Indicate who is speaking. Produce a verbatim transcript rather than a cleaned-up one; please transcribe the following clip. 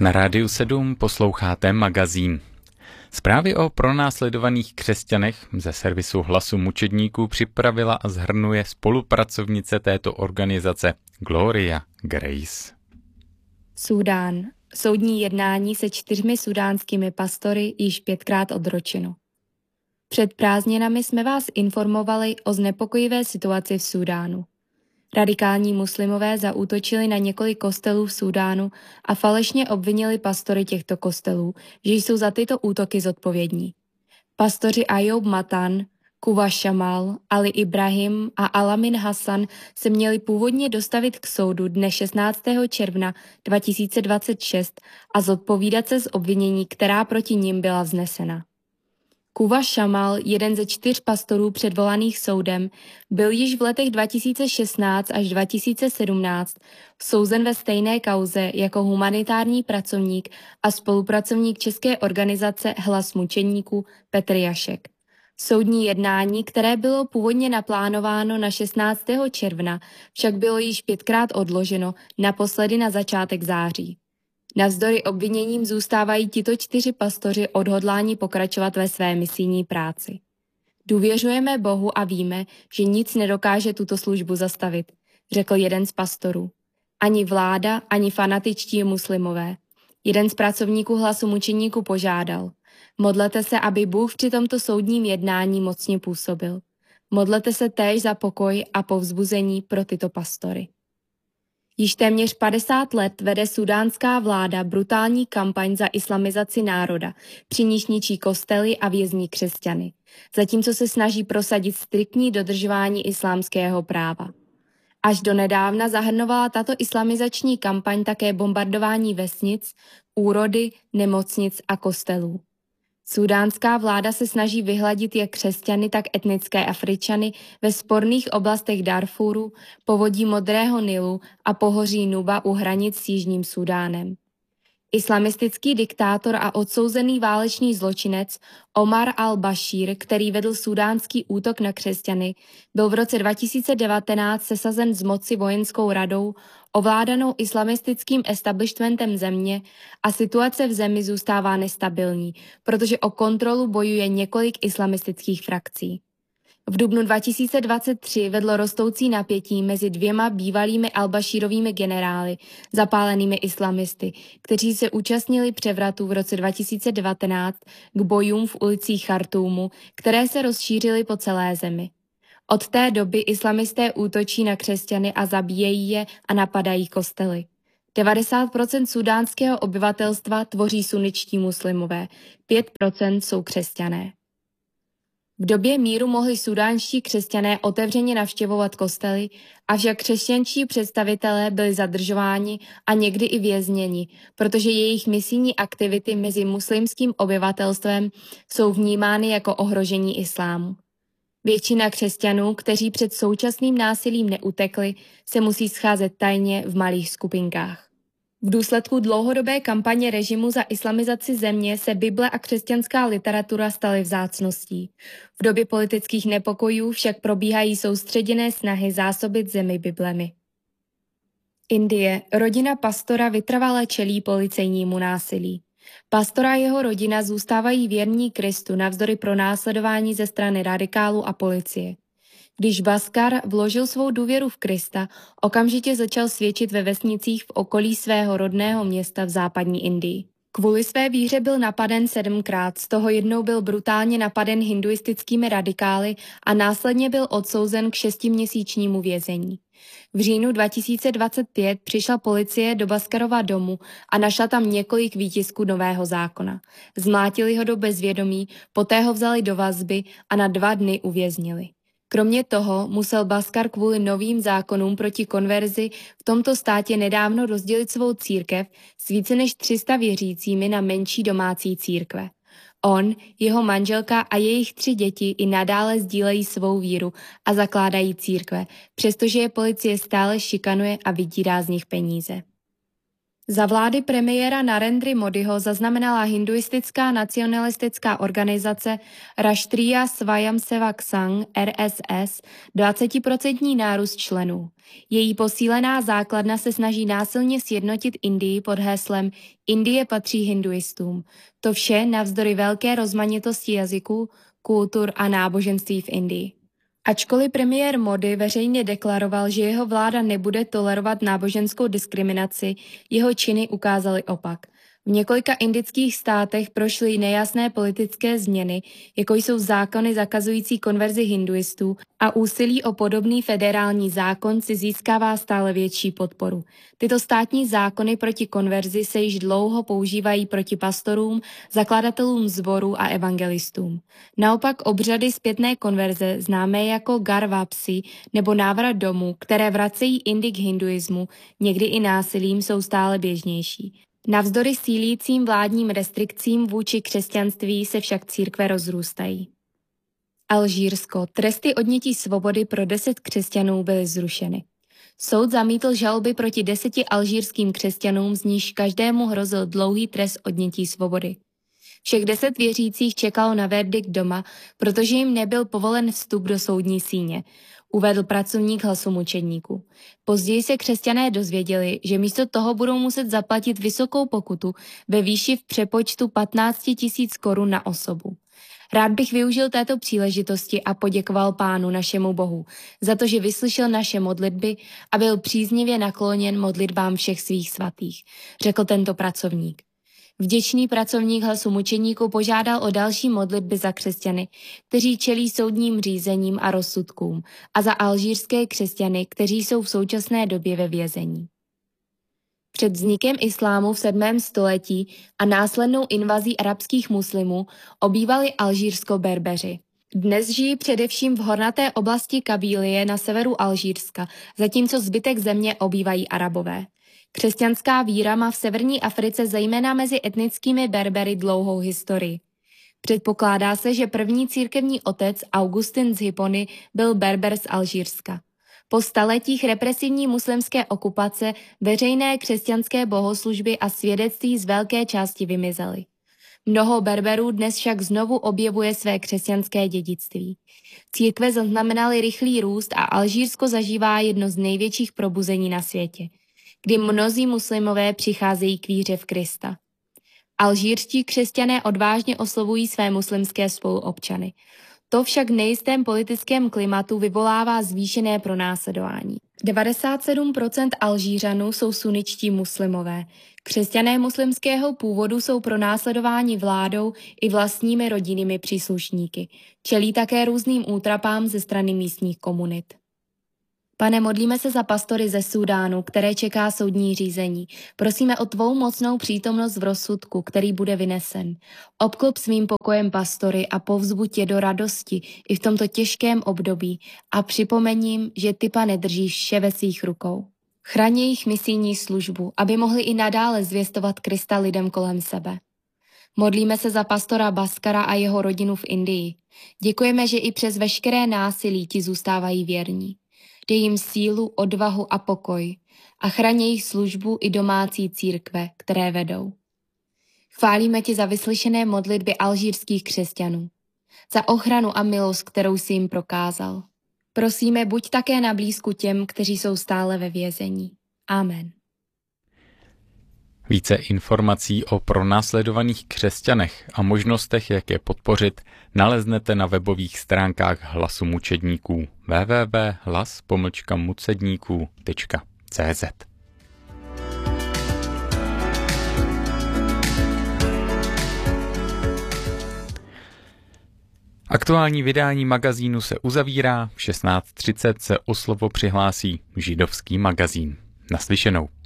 Speaker 1: Na Rádiu sedm posloucháte magazín. Zprávy o pronásledovaných křesťanech ze servisu Hlasu mučedníků připravila a shrnuje spolupracovnice této organizace Gloria Grace.
Speaker 2: Súdán. Soudní jednání se čtyřmi sudánskými pastory již pětkrát odročeno. Před prázdninami jsme vás informovali o znepokojivé situaci v Súdánu. Radikální muslimové zaútočili na několik kostelů v Súdánu a falešně obvinili pastory těchto kostelů, že jsou za tyto útoky zodpovědní. Pastoři Ayoub Matan, Kuva Shamal, Ali Ibrahim a Alamin Hassan se měli původně dostavit k soudu dne šestnáctého června dva tisíce dvacet šest a zodpovídat se z obvinění, která proti nim byla vznesena. Kuva Shamal, jeden ze čtyř pastorů předvolaných soudem, byl již v letech dva tisíce šestnáct až dva tisíce sedmnáct souzen ve stejné kauze jako humanitární pracovník a spolupracovník české organizace Hlas mučedníků Petr Jašek. Soudní jednání, které bylo původně naplánováno na šestnáctého června, však bylo již pětkrát odloženo, naposledy na začátek září. Navzdory obviněním zůstávají tito čtyři pastoři odhodláni pokračovat ve své misijní práci. Důvěřujeme Bohu a víme, že nic nedokáže tuto službu zastavit, řekl jeden z pastorů. Ani vláda, ani fanatičtí muslimové. Jeden z pracovníků Hlasu mučedníků požádal: modlete se, aby Bůh při tomto soudním jednání mocně působil. Modlete se též za pokoj a povzbuzení pro tyto pastory. Již téměř padesát let vede sudánská vláda brutální kampaň za islamizaci národa, při níž ničí kostely a vězní křesťany, zatímco se snaží prosadit striktní dodržování islámského práva. Až do nedávna zahrnovala tato islamizační kampaň také bombardování vesnic, úrody, nemocnic a kostelů. Súdánská vláda se snaží vyhladit jak křesťany, tak etnické Afričany ve sporných oblastech Darfuru, povodí Modrého Nilu a pohoří Nuba u hranic s Jižním Súdánem. Islamistický diktátor a odsouzený válečný zločinec Omar al-Bashir, který vedl súdánský útok na křesťany, byl v roce dva tisíce devatenáct sesazen z moci vojenskou radou, ovládanou islamistickým establishmentem země, a situace v zemi zůstává nestabilní, protože o kontrolu bojuje několik islamistických frakcí. V dubnu dva tisíce dvacet tři vedlo rostoucí napětí mezi dvěma bývalými al-Bashirovými generály, zapálenými islamisty, kteří se účastnili převratu v roce dva tisíce devatenáct k bojům v ulicích Chartúmu, které se rozšířily po celé zemi. Od té doby islamisté útočí na křesťany a zabíjejí je a napadají kostely. devadesát procent sudánského obyvatelstva tvoří sunničtí muslimové, pět procent jsou křesťané. V době míru mohli sudánští křesťané otevřeně navštěvovat kostely, avšak křesťanští představitelé byli zadržováni a někdy i vězněni, protože jejich misijní aktivity mezi muslimským obyvatelstvem jsou vnímány jako ohrožení islámu. Většina křesťanů, kteří před současným násilím neutekli, se musí scházet tajně v malých skupinkách. V důsledku dlouhodobé kampaně režimu za islamizaci země se Bible a křesťanská literatura staly vzácností. V době politických nepokojů však probíhají soustředěné snahy zásobit zemi Biblemi. Indie. Rodina pastora vytrvale čelí policejnímu násilí. Pastor a jeho rodina zůstávají věrní Kristu navzdory pronásledování ze strany radikálů a policie. Když Bhaskar vložil svou důvěru v Krista, okamžitě začal svědčit ve vesnicích v okolí svého rodného města v západní Indii. Kvůli své víře byl napaden sedmkrát, z toho jednou byl brutálně napaden hinduistickými radikály a následně byl odsouzen k šestiměsíčnímu vězení. V říjnu dva tisíce dvacet pět přišla policie do Bhaskarova domu a našla tam několik výtisků nového zákona. Zmlátili ho do bezvědomí, poté ho vzali do vazby a na dva dny uvěznili. Kromě toho musel Bhaskar kvůli novým zákonům proti konverzi v tomto státě nedávno rozdělit svou církev s více než tři sta věřícími na menší domácí církve. On, jeho manželka a jejich tři děti i nadále sdílejí svou víru a zakládají církve, přestože je policie stále šikanuje a vydírá z nich peníze. Za vlády premiéra Narendry Modiho zaznamenala hinduistická nacionalistická organizace Rashtriya Swayamsevak Sangh R S S dvacetiprocentní nárůst členů. Její posílená základna se snaží násilně sjednotit Indii pod heslem Indie patří hinduistům. To vše navzdory velké rozmanitosti jazyků, kultur a náboženství v Indii. Ačkoliv premiér Modi veřejně deklaroval, že jeho vláda nebude tolerovat náboženskou diskriminaci, jeho činy ukázaly opak. V několika indických státech prošly nejasné politické změny, jako jsou zákony zakazující konverzi hinduistů, a úsilí o podobný federální zákon si získává stále větší podporu. Tyto státní zákony proti konverzi se již dlouho používají proti pastorům, zakladatelům sborů a evangelistům. Naopak obřady zpětné konverze, známé jako Garvapsi nebo návrat domů, které vracejí Indy k hinduismu, někdy i násilím, jsou stále běžnější. Navzdory sílícím vládním restrikcím vůči křesťanství se však církve rozrůstají. Alžírsko. Tresty odnětí svobody pro deset křesťanů byly zrušeny. Soud zamítl žaloby proti deseti alžírským křesťanům, z níž každému hrozil dlouhý trest odnětí svobody. Všech deset věřících čekalo na verdikt doma, protože jim nebyl povolen vstup do soudní síně, uvedl pracovník Hlasu mučedníků. Později se křesťané dozvěděli, že místo toho budou muset zaplatit vysokou pokutu ve výši v přepočtu patnáct tisíc korun na osobu. Rád bych využil této příležitosti a poděkoval Pánu našemu Bohu za to, že vyslyšel naše modlitby a byl příznivě nakloněn modlitbám všech svých svatých, řekl tento pracovník. Vděčný pracovník Hlasu mučedníků požádal o další modlitby za křesťany, kteří čelí soudním řízením a rozsudkům, a za alžírské křesťany, kteří jsou v současné době ve vězení. Před vznikem islámu v sedmém století a následnou invazí arabských muslimů obývali Alžírsko Berbeři. Dnes žijí především v hornaté oblasti Kabílie na severu Alžírska, zatímco zbytek země obývají Arabové. Křesťanská víra má v severní Africe zejména mezi etnickými Berbery dlouhou historii. Předpokládá se, že první církevní otec Augustin z Hippony byl Berber z Alžírska. Po staletích represivní muslimské okupace veřejné křesťanské bohoslužby a svědectví z velké části vymizely. Mnoho Berberů dnes však znovu objevuje své křesťanské dědictví. Církve zaznamenaly rychlý růst a Alžírsko zažívá jedno z největších probuzení na světě, kdy mnozí muslimové přicházejí k víře v Krista. Alžírští křesťané odvážně oslovují své muslimské spoluobčany. To však v nejistém politickém klimatu vyvolává zvýšené pronásledování. devadesát sedm procent Alžířanů jsou suničtí muslimové. Křesťané muslimského původu jsou pronásledováni vládou i vlastními rodinnými příslušníky. Čelí také různým útrapám ze strany místních komunit. Pane, modlíme se za pastory ze Súdánu, které čeká soudní řízení. Prosíme o tvou mocnou přítomnost v rozsudku, který bude vynesen. Obklop svým pokojem pastory a povzbuď je do radosti i v tomto těžkém období a připomeň jim, že ty, Pane, držíš vše ve svých rukou. Chraň jejich misijní službu, aby mohli i nadále zvěstovat Krista lidem kolem sebe. Modlíme se za pastora Baskara a jeho rodinu v Indii. Děkujeme, že i přes veškeré násilí ti zůstávají věrní. Dej jim sílu, odvahu a pokoj a chraň jejich službu i domácí církve, které vedou. Chválíme tě za vyslyšené modlitby alžírských křesťanů, za ochranu a milost, kterou jsi jim prokázal. Prosíme, buď také na blízku těm, kteří jsou stále ve vězení. Amen.
Speaker 1: Více informací o pronásledovaných křesťanech a možnostech, jak je podpořit, naleznete na webových stránkách Hlasu mučedníků w w w tečka hlas pomlčka mucedníků tečka c z. Aktuální vydání magazínu se uzavírá, v šestnáct třicet se o slovo přihlásí Židovský magazín. Naslyšenou.